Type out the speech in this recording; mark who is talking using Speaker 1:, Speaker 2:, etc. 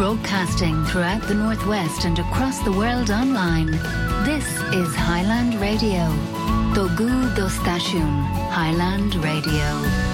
Speaker 1: Broadcasting throughout the Northwest and across the world online. This is Highland Radio. Togu do Station, Highland Radio.